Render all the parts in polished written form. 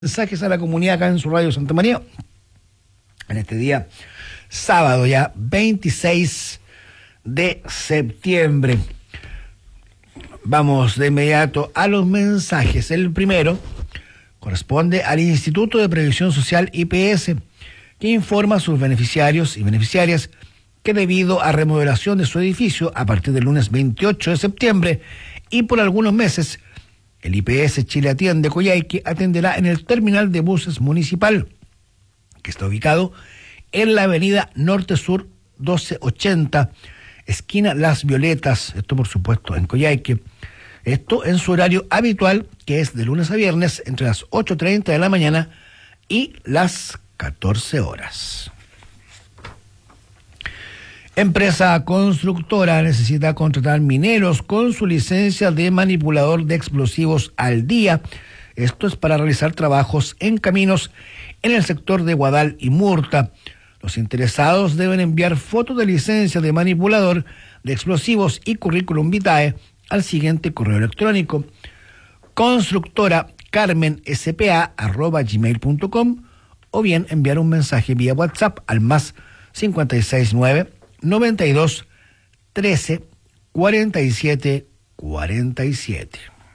Mensajes a la comunidad acá en su radio Santa María, en este día sábado ya 26 de septiembre. Vamos de inmediato a los mensajes. El primero corresponde al Instituto de Previsión Social IPS, que informa a sus beneficiarios y beneficiarias que debido a remodelación de su edificio a partir del lunes 28 de septiembre y por algunos meses, el IPS Chile Atiende Coyhaique atenderá en el terminal de buses municipal, que está ubicado en la avenida Norte Sur 1280, esquina Las Violetas, esto por supuesto en Coyhaique. Esto en su horario habitual, que es de lunes a viernes, entre las 8:30 de la mañana y las 14 horas. Empresa constructora necesita contratar mineros con su licencia de manipulador de explosivos al día. Esto es para realizar trabajos en caminos en el sector de Guadal y Murta. Los interesados deben enviar fotos de licencia de manipulador de explosivos y currículum vitae al siguiente correo electrónico: constructora@gmail.com, o bien enviar un mensaje vía WhatsApp al más 569 92 13 47 47.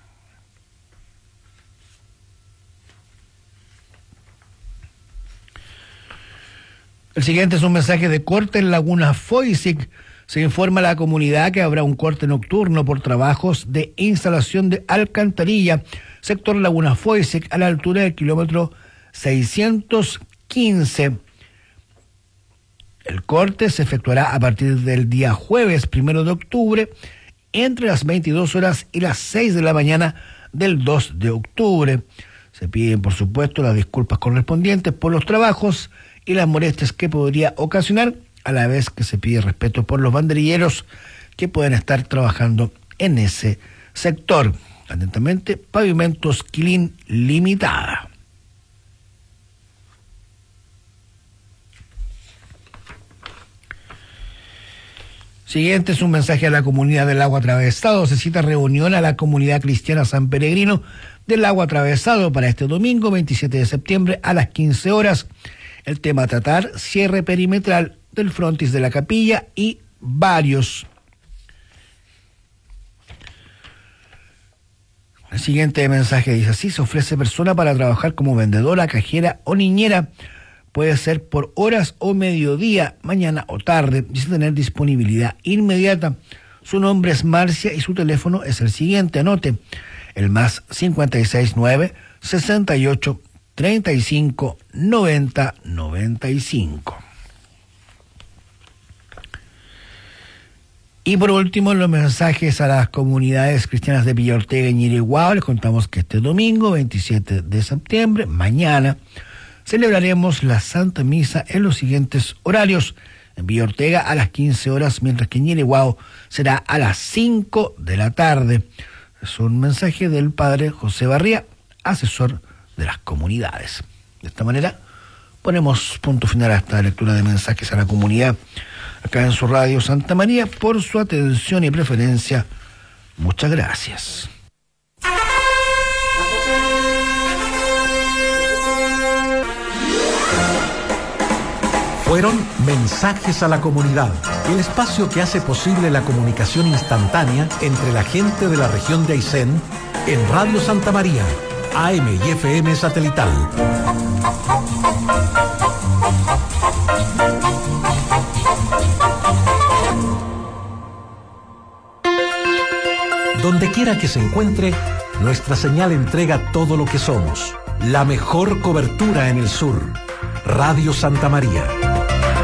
El siguiente es un mensaje de corte en Laguna Foisic. Se informa a la comunidad que habrá un corte nocturno por trabajos de instalación de alcantarilla, sector Laguna Foisic, a la altura del kilómetro 615. El corte se efectuará a partir del día jueves 1 de octubre, entre las 22 horas y las 6 de la mañana del 2 de octubre. Se piden, por supuesto, las disculpas correspondientes por los trabajos y las molestias que podría ocasionar, a la vez que se pide respeto por los banderilleros que pueden estar trabajando en ese sector. Atentamente, Pavimentos Quilín Limitada. Siguiente es un mensaje a la comunidad del Lago Atravesado. Se cita reunión a la comunidad cristiana San Peregrino del Lago Atravesado para este domingo 27 de septiembre a las 15 horas. El tema a tratar: cierre perimetral del frontis de la capilla y varios. El siguiente mensaje dice así: se ofrece persona para trabajar como vendedora, cajera o niñera. Puede ser por horas o mediodía, mañana o tarde, dice tener disponibilidad inmediata. Su nombre es Marcia y su teléfono es el siguiente, anote: el más 569 68 35 90 95. Y por último, los mensajes a las comunidades cristianas de Villa Ortega y Ñiriguao. Les contamos que este domingo 27 de septiembre, mañana, celebraremos la Santa Misa en los siguientes horarios: en Villa Ortega a las 15 horas, mientras que en Ñiriguao será a las 5 de la tarde. Es un mensaje del padre José Barría, asesor de las comunidades. De esta manera ponemos punto final a esta lectura de mensajes a la comunidad acá en su radio Santa María. Por su atención y preferencia, muchas gracias. Fueron Mensajes a la Comunidad, el espacio que hace posible la comunicación instantánea entre la gente de la región de Aysén en Radio Santa María, AM y FM satelital. Donde quiera que se encuentre, nuestra señal entrega todo lo que somos. La mejor cobertura en el sur. Radio Santa María.